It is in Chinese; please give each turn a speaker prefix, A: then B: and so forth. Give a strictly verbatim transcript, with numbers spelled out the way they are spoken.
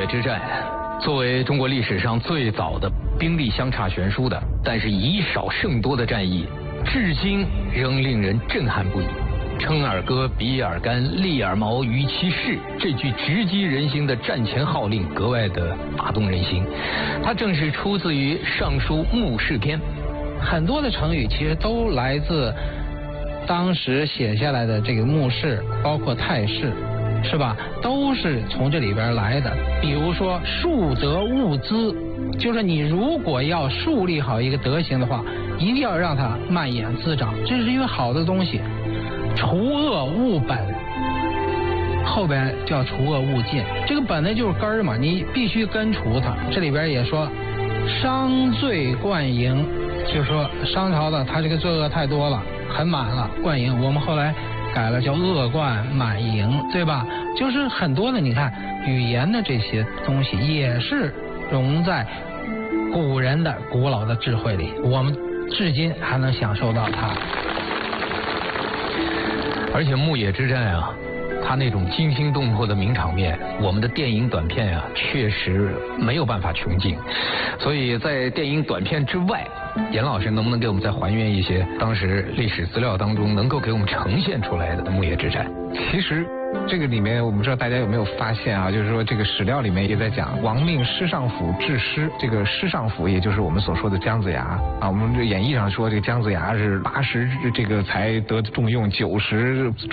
A: 野之战，作为中国历史上最早的兵力相差悬殊的，但是以少胜多的战役，至今仍令人震撼不已。称尔戈，比尔干，利尔毛，于其事，这句直击人心的战前号令格外的打动人心。它正是出自于《尚书·牧氏篇》。
B: 很多的成语其实都来自当时写下来的这个牧氏，包括太氏，是吧？都是从这里边来的。比如说树德物滋，就是你如果要树立好一个德行的话，一定要让它蔓延滋长，这是因为好的东西。除恶务本，后边叫除恶务尽，这个本呢就是根儿嘛，你必须根除它。这里边也说商罪贯盈，就是说商朝的他这个罪恶太多了，很满了，贯盈。我们后来改了叫恶贯满盈，对吧？就是很多的，你看语言的这些东西也是融在古人的古老的智慧里，我们至今还能享受到它。
A: 而且牧野之战啊，它那种惊心动魄的名场面，我们的电影短片啊，确实没有办法穷尽。所以在电影短片之外，严老师能不能给我们再还原一些当时历史资料当中能够给我们呈现出来的牧野之战？
C: 其实这个里面，我们不知道大家有没有发现啊，就是说这个史料里面也在讲亡命师尚府治师，这个师尚府也就是我们所说的姜子牙啊。我们这演义上说这个姜子牙是八十这个才得重用，九十